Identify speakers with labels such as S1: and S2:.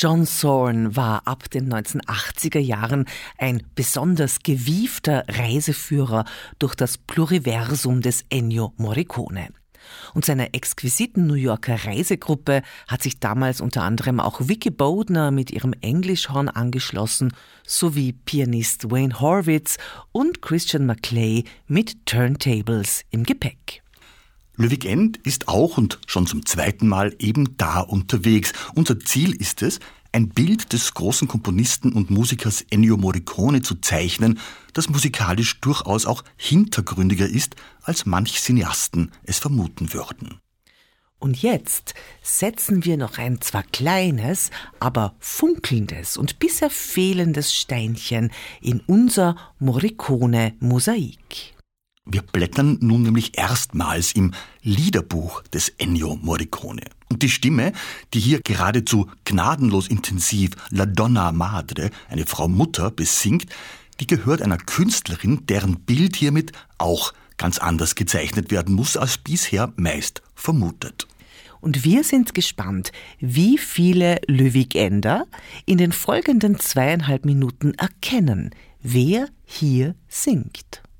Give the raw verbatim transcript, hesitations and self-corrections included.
S1: John Zorn war ab den neunzehnhundertachtziger Jahren ein besonders gewiefter Reiseführer durch das Pluriversum des Ennio Morricone. Und seiner exquisiten New Yorker Reisegruppe hat sich damals unter anderem auch Vicki Bodner mit ihrem Englischhorn angeschlossen, sowie Pianist Wayne Horwitz und Christian McClay mit Turntables im Gepäck.
S2: Le Weekend ist auch und schon zum zweiten Mal eben da unterwegs. Unser Ziel ist es, ein Bild des großen Komponisten und Musikers Ennio Morricone zu zeichnen, das musikalisch durchaus auch hintergründiger ist, als manch Cineasten es vermuten würden.
S1: Und jetzt setzen wir noch ein zwar kleines, aber funkelndes und bisher fehlendes Steinchen in unser Morricone-Mosaik.
S2: Wir blättern nun nämlich erstmals im Liederbuch des Ennio Morricone. Und die Stimme, die hier geradezu gnadenlos intensiv La Donna Madre, eine Frau Mutter, besingt, die gehört einer Künstlerin, deren Bild hiermit auch ganz anders gezeichnet werden muss, als bisher meist vermutet.
S1: Und wir sind gespannt, wie viele Le Weekender in den folgenden zweieinhalb Minuten erkennen, wer hier singt.